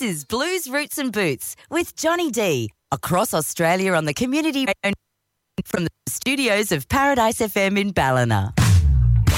is Blues, Roots and Boots with Johnny D. Across Australia on the Community Radio from the studios of Paradise FM in Ballina.